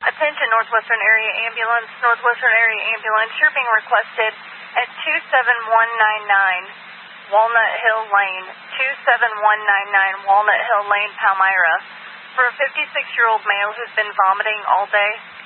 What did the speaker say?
Attention Northwestern Area Ambulance. Northwestern Area Ambulance, you're being requested at 27199 Walnut Hill Lane. 27199 Walnut Hill Lane, Palmyra. For a 56-year-old male who's been vomiting all day.